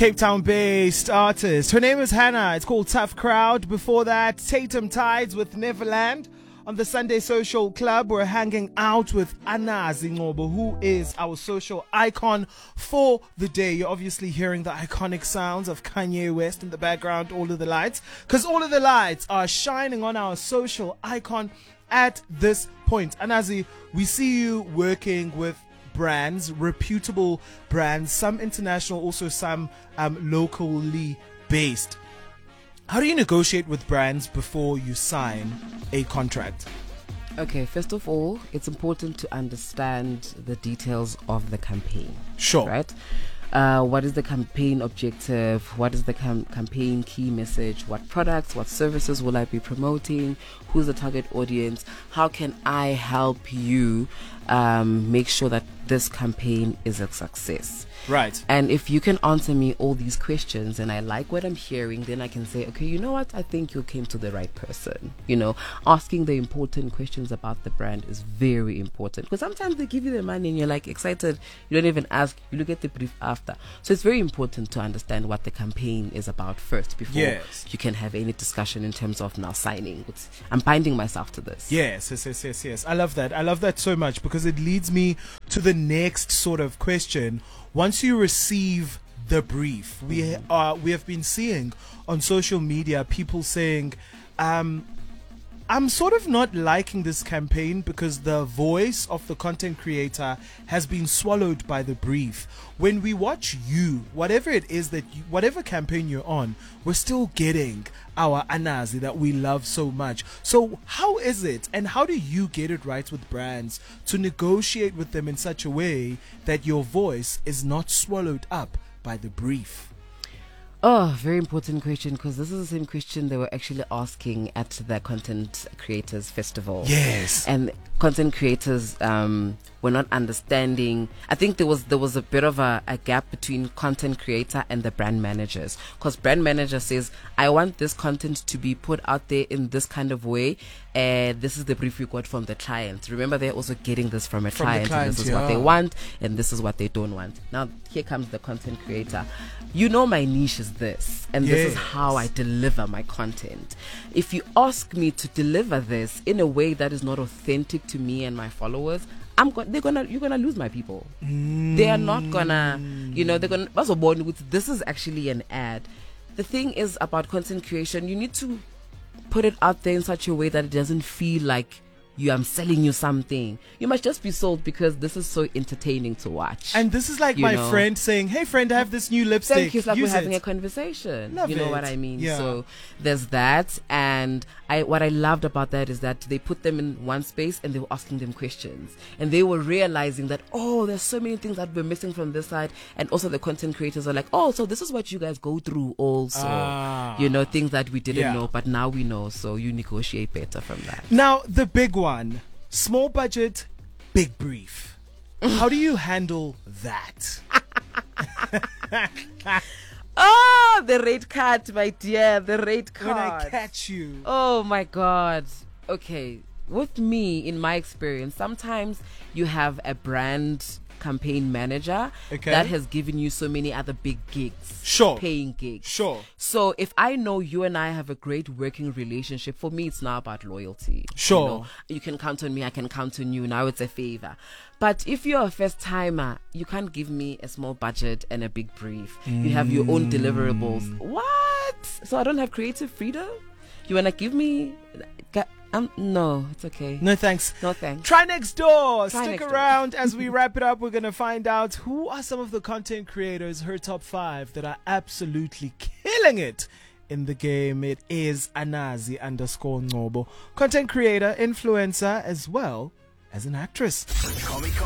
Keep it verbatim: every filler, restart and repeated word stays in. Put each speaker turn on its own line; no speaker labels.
Cape Town-based artist. Her name is Hannah. It's called Tough Crowd. Before that, Tatum Tides with Neverland. On the Sunday Social Club, we're hanging out with Anazi Ngobo, who is our social icon for the day. You're obviously hearing the iconic sounds of Kanye West in the background, all of the lights, because all of the lights are shining on our social icon at this point. Anazi, we see you working with brands, reputable brands, some international, also some um, locally based. How do you negotiate with brands before you sign a contract?
Okay, first of all, it's important to understand the details of the campaign.
Sure.
Right? Uh, what is the campaign objective? What is the cam- campaign key message? What products, what services will I be promoting? Who's the target audience? How can I help you um, make sure that this campaign is a success?
Right.
And if you can answer me all these questions and I like what I'm hearing, then I can say, okay, you know what? I think you came to the right person. You know, asking the important questions about the brand is very important, because sometimes they give you the money and you're like excited. You don't even ask. You look at the brief after. So it's very important to understand what the campaign is about first before
yes.
you can have any discussion in terms of now signing. It's, I'm binding myself to this.
Yes, yes, yes, yes, yes. I love that. I love that so much, because it leads me to the next sort of question. Once you receive the brief, we
Mm-hmm.
are we have been seeing on social media people saying, um, I'm sort of not liking this campaign because the voice of the content creator has been swallowed by the brief. When we watch you, whatever it is that you, whatever campaign you're on, we're still getting our Anazi that we love so much. So how is it, and how do you get it right with brands to negotiate with them in such a way that your voice is not swallowed up by the brief?
Oh, very important question, because this is the same question they were actually asking at the Content Creators Festival.
Yes.
And content creators um, were not understanding. I think there was there was a bit of a, a gap between content creator and the brand managers, because brand manager says, I want this content to be put out there in this kind of way, and this is the brief we got from the client. Remember, they're also getting this from a
From
client,
client,
and this is
yeah.
what they want, and this is what they don't want. Now, here comes the content creator. You know, my niche is this, and
Yes.
this is how I deliver my content. If you ask me to deliver this in a way that is not authentic to me and my followers, I'm go- they're gonna you're gonna lose my people.
Mm.
They are not gonna, you know, they're gonna also born with this is actually an ad. The thing is about content creation, you need to put it out there in such a way that it doesn't feel like you I'm selling you something. You must just be sold because this is so entertaining to watch.
And this is like
You
my
know.
friend saying, hey friend, I have this new lipstick.
Thank you. It's like
Use
we're having
it.
a conversation.
Love
you know
it.
what I mean?
Yeah.
So there's that. And I what I loved about that is that they put them in one space and they were asking them questions. And they were realizing that, oh, there's so many things that we're missing from this side. And also the content creators are like, oh, so this is what you guys go through also.
Ah.
You know, things that we didn't
Yeah.
know, but now we know. So you negotiate better from that.
Now, the big one. Small budget, big brief. How do you handle that?
Oh, the rate card, my dear. The rate card.
When I catch you.
Oh my God. Okay. With me, in my experience, sometimes you have a brand campaign manager
Okay.
that has given you so many other big gigs.
Sure.
Paying gigs.
Sure.
So if I know you and I have a great working relationship, for me, it's now about loyalty.
Sure.
You know, you can count on me, I can count on you. Now it's a favor. But if you're a first timer, you can't give me a small budget and a big brief. You have your own deliverables. What? So I don't have creative freedom? You want to give me... Um, no, it's okay.
No thanks.
No thanks.
Try next door.
Try
Stick
next door.
around as we wrap it up. We're going to find out who are some of the content creators, her top five, that are absolutely killing it in the game. It is Anazi underscore Ngobo. Content creator, influencer, as well as an actress.